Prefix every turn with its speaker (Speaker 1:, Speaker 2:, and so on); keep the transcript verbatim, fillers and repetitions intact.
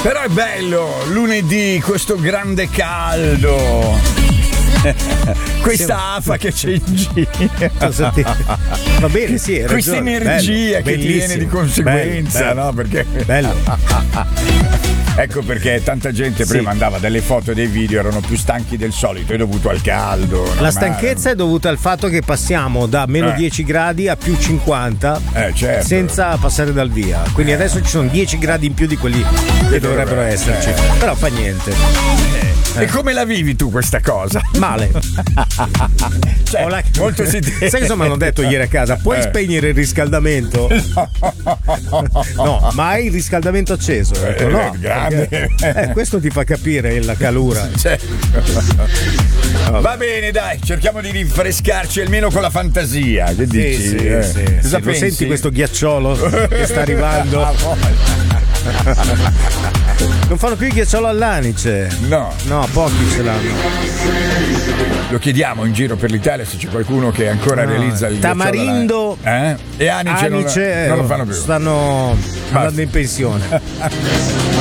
Speaker 1: Però è bello, lunedì, questo grande caldo. Questa afa che c'è in giro.
Speaker 2: Va bene, sì, hai
Speaker 1: questa
Speaker 2: ragione.
Speaker 1: energia
Speaker 2: Bello,
Speaker 1: che ti viene di conseguenza,
Speaker 2: bello, bello.
Speaker 1: no? Perché
Speaker 2: bello.
Speaker 1: Ecco perché tanta gente
Speaker 2: Sì.
Speaker 1: prima mandava delle foto e dei video, erano più stanchi del solito, è dovuto al caldo.
Speaker 2: La
Speaker 1: normale.
Speaker 2: stanchezza è dovuta al fatto che passiamo da meno
Speaker 1: Eh.
Speaker 2: dieci gradi a più cinquanta
Speaker 1: Eh, certo.
Speaker 2: senza passare dal via. Quindi adesso ci sono dieci gradi in più di quelli che dovrebbero esserci.
Speaker 1: eh.
Speaker 2: Però fa niente.
Speaker 1: E come la vivi tu questa cosa?
Speaker 2: Male.
Speaker 1: Cioè,
Speaker 2: Ho la-
Speaker 1: molto si
Speaker 2: Sai cosa mi hanno detto ieri a casa? Puoi
Speaker 1: Eh.
Speaker 2: spegnere il riscaldamento? No, ma hai il riscaldamento acceso? Ho detto,
Speaker 1: Eh,
Speaker 2: no,
Speaker 1: grande.
Speaker 2: perché- eh, questo ti fa capire la calura.
Speaker 1: Cioè, va bene, dai, cerchiamo di rinfrescarci almeno con la fantasia. Che
Speaker 2: Sì,
Speaker 1: dici?
Speaker 2: sì,
Speaker 1: Eh,
Speaker 2: sì.
Speaker 1: Cosa
Speaker 2: Lo
Speaker 1: pensi?
Speaker 2: senti questo ghiacciolo che sta arrivando?
Speaker 1: Ah,
Speaker 2: Non fanno più il ghiacciolo all'anice.
Speaker 1: No.
Speaker 2: No, pochi ce l'hanno.
Speaker 1: Lo chiediamo in giro per l'Italia se c'è qualcuno che ancora
Speaker 2: No,
Speaker 1: realizza il
Speaker 2: Tamarindo,
Speaker 1: ghiacciolo alla- eh? E Anice, non,
Speaker 2: Anice
Speaker 1: non lo fanno più.
Speaker 2: stanno andando in pensione.